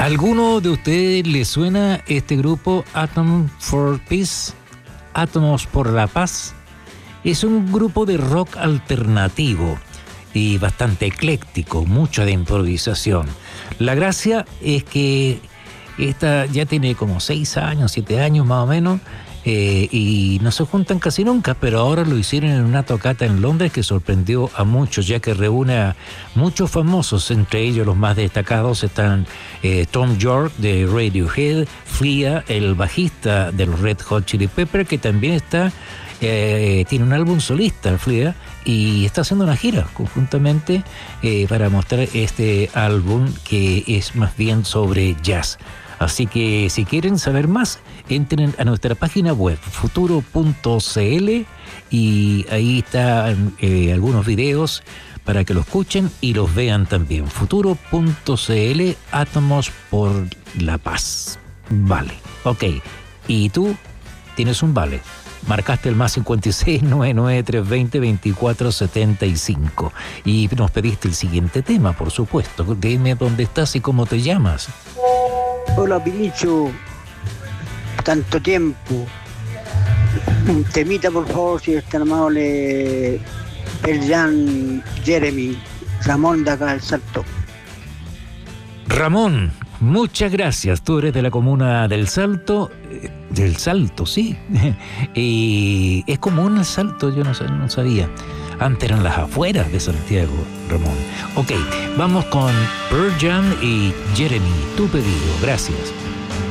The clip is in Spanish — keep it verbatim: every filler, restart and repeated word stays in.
¿Alguno de ustedes le suena este grupo Atom for Peace? Átomos por la Paz. Es un grupo de rock alternativo y bastante ecléctico, mucho de improvisación. La gracia es que esta ya tiene como seis años, siete años más o menos, eh, y no se juntan casi nunca, pero ahora lo hicieron en una tocata en Londres que sorprendió a muchos, ya que reúne a muchos famosos, entre ellos los más destacados están eh, Tom York de Radiohead, Flea, el bajista de los Red Hot Chili Peppers, que también está eh, tiene un álbum solista, Flea, y está haciendo una gira conjuntamente eh, para mostrar este álbum que es más bien sobre jazz. Así que si quieren saber más, entren a nuestra página web futuro punto c l y ahí están eh, algunos videos para que lo escuchen y los vean también. futuro punto c l, Átomos por la Paz. Vale, ok. ¿Y tú tienes un vale? Marcaste el más cincuenta y seis, noventa y nueve, trescientos veinte, veinticuatro setenta y cinco. Y nos pediste el siguiente tema, por supuesto. Dime dónde estás y cómo te llamas. Hola, Pinicho. Tanto tiempo. Un temita, por favor, si es tan amable. Perjan Jeremy. Ramón de acá del Salto. Ramón, muchas gracias. Tú eres de la comuna del Salto. Del Salto, sí. Y es común el Salto, yo no, no sabía. Antes eran las afueras de Santiago, Ramón. Ok, vamos con Pearl Jam y Jeremy, tu pedido. Gracias.